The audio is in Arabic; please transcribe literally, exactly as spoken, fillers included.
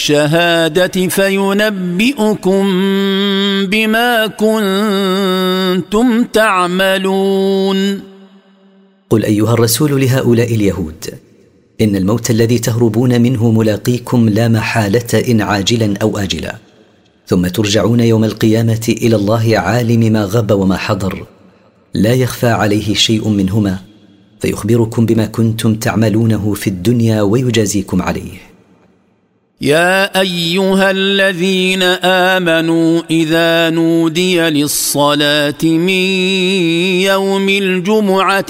الشهادة فينبئكم بما كنتم تعملون. قل أيها الرسول لهؤلاء اليهود: إن الموت الذي تهربون منه ملاقيكم لا محالة، إن عاجلا أو آجلا، ثم ترجعون يوم القيامة إلى الله عالم ما غاب وما حضر، لا يخفى عليه شيء منهما، فيخبركم بما كنتم تعملونه في الدنيا ويجازيكم عليه. يا أيها الذين آمنوا إذا نودي للصلاة من يوم الجمعة